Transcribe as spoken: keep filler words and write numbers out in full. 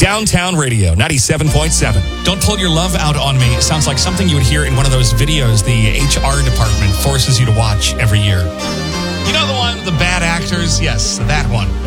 Downtown Radio, ninety-seven point seven. Don't Pull Your Love Out on Me. It sounds like something you would hear in one of those videos the H R department forces you to watch every year. You know the one, the bad actors? Yes, that one.